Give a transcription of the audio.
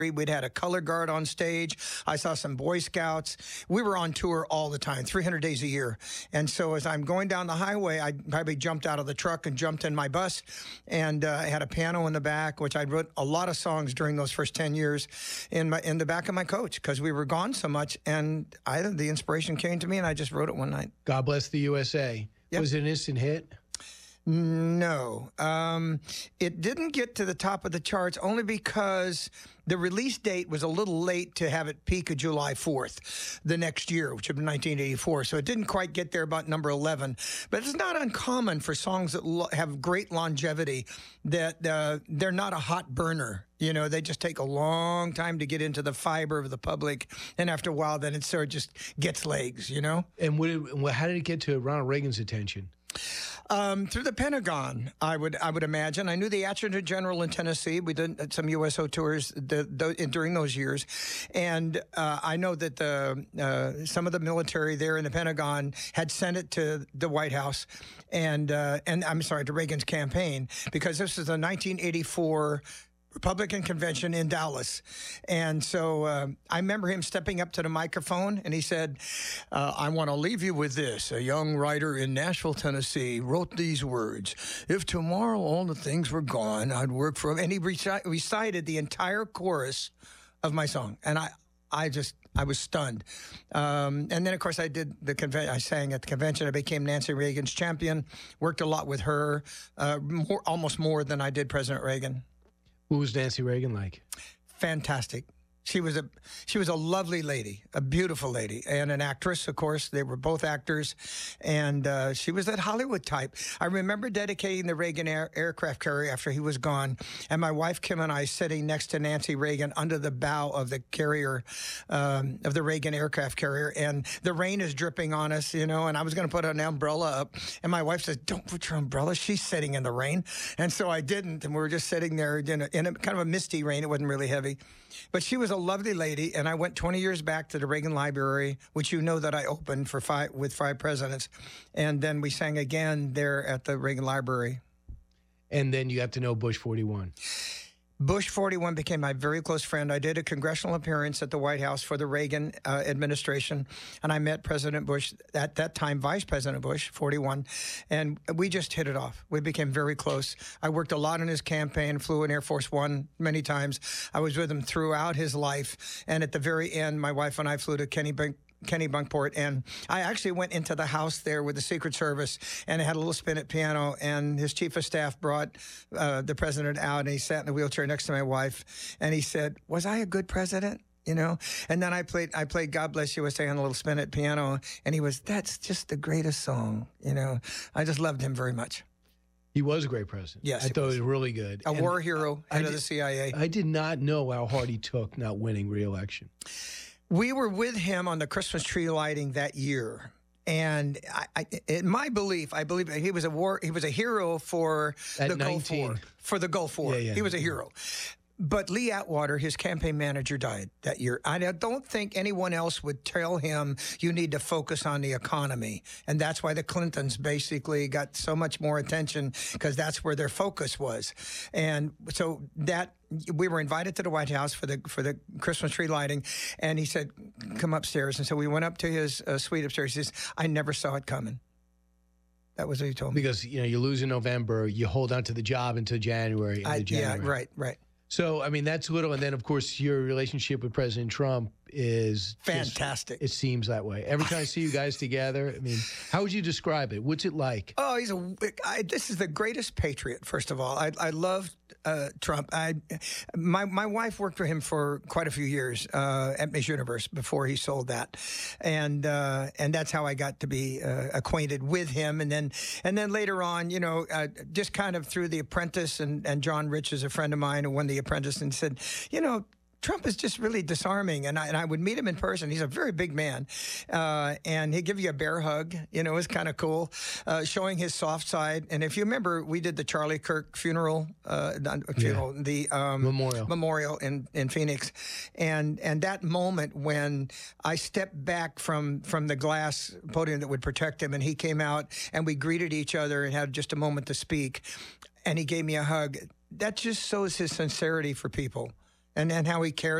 We'd had a color guard on stage. I saw some Boy Scouts. We were on tour all the time, 300 days a year. And so as I'm going down the highway, I probably jumped out of the truck and jumped in my bus, and I had a piano in the back, which I wrote a lot of songs during those first 10 years in the back of my coach, because we were gone so much. And the inspiration came to me, and I just wrote it one night. God Bless the USA. Yep. Was it an instant hit? No. It didn't get to the top of the charts only because the release date was a little late to have it peak of July 4th the next year, which would be 1984. So it didn't quite get there about number 11. But it's not uncommon for songs that have great longevity that they're not a hot burner. You know, they just take a long time to get into the fiber of the public. And after a while, then it sort of just gets legs, you know? And how did it get to Ronald Reagan's attention? Through the Pentagon, I would imagine. I knew the Adjutant General in Tennessee. We did some USO tours during those years, and I know that some of the military there in the Pentagon had sent it to the White House, and I'm sorry, to Reagan's campaign, because this is the 1984 Republican convention in Dallas. And so I remember him stepping up to the microphone, and he said, I want to leave you with this. A young writer in Nashville, Tennessee wrote these words: if tomorrow all the things were gone, I'd work for him. And he recited the entire chorus of my song. And I was stunned. And then, of course, I did the convention. I sang at the convention. I became Nancy Reagan's champion, worked a lot with her, almost more than I did President Reagan. What was Nancy Reagan like? Fantastic. She was a lovely lady, a beautiful lady, and an actress, of course. They were both actors, and she was that Hollywood type. I remember dedicating the Reagan aircraft carrier after he was gone, and my wife Kim and I sitting next to Nancy Reagan under the bow of the carrier, of the Reagan aircraft carrier, and the rain is dripping on us, you know, and I was going to put an umbrella up, and my wife said, "Don't put your umbrella. She's sitting in the rain." And so I didn't, and we were just sitting there in a kind of a misty rain. It wasn't really heavy. But she was a lovely lady, and I went 20 years back to the Reagan Library, which you know that I opened with 5 presidents, and then we sang again there at the Reagan Library. And then you got to know Bush 41. Bush 41 became my very close friend. I did a congressional appearance at the White House for the Reagan administration, and I met President Bush, at that time Vice President Bush 41, and we just hit it off. We became very close. I worked a lot in his campaign, flew in Air Force One many times. I was with him throughout his life, and at the very end, my wife and I flew to Kennebunkport, and I actually went into the house there with the Secret Service, and it had a little spinet piano, and his chief of staff brought the president out, and he sat in a wheelchair next to my wife, and he said, "Was I a good president?" You know, and then I played "God Bless USA" on a little spinet piano, and he was, "That's just the greatest song." You know, I just loved him very much. He was a great president. Yes, I thought he was really good. A war hero, head of the CIA. I did not know how hard he took not winning re-election. We were with him on the Christmas tree lighting that year, and in my belief, I believe he was a hero for the Gulf War. For the Gulf War, he was a hero. But Lee Atwater, his campaign manager, died that year. I don't think anyone else would tell him you need to focus on the economy. And that's why the Clintons basically got so much more attention, because that's where their focus was. And so we were invited to the White House for the Christmas tree lighting, and he said, "Come upstairs." And so we went up to his suite upstairs. He says, "I never saw it coming." That was what he told me. Because, you know, you lose in November, you hold on to the job until January. Yeah, right. So, I mean, that's little. And then, of course, your relationship with President Trump is fantastic. It seems that way. Every time I see you guys together, I mean, how would you describe it? What's it like? Oh, this is the greatest patriot, first of all. I love Trump. My wife worked for him for quite a few years at Miss Universe before he sold that, and that's how I got to be acquainted with him. And then later on, you know, just kind of through The Apprentice, and John Rich is a friend of mine who won The Apprentice, and said, you know, Trump is just really disarming, and I would meet him in person. He's a very big man, and he'd give you a bear hug. You know, it was kind of cool, showing his soft side. And if you remember, we did the Charlie Kirk funeral, the memorial in Phoenix, and that moment when I stepped back from the glass podium that would protect him, and he came out, and we greeted each other and had just a moment to speak, and he gave me a hug. That just shows his sincerity for people. and how he cares.